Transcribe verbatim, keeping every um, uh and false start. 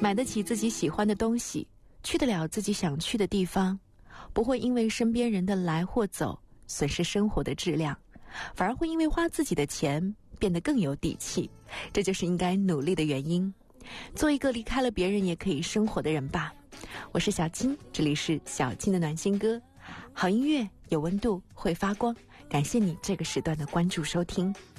买得起自己喜欢的东西，去得了自己想去的地方，不会因为身边人的来或走损失生活的质量，反而会因为花自己的钱变得更有底气。这就是应该努力的原因。做一个离开了别人也可以生活的人吧。我是小金，这里是小金的暖心歌，好音乐有温度，会发光。感谢你这个时段的关注收听。